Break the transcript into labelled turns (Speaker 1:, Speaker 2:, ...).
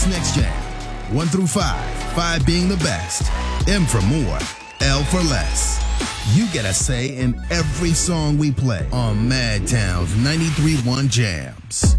Speaker 1: next jam. 1 through 5, 5 being the best. M for more, L for less. You get a say in every song we play on Madtown's 93.1 Jams.